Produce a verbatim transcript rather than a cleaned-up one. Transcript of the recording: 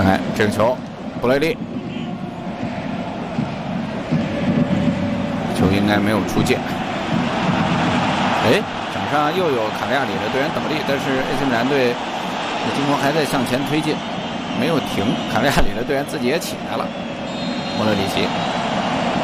看这个球，布雷利，球应该没有出界。哎，场上又有卡利亚里的队员倒地，但是 A C 米兰队进攻还在向前推进，没有停。卡利亚里的队员自己也起来了。莫德里奇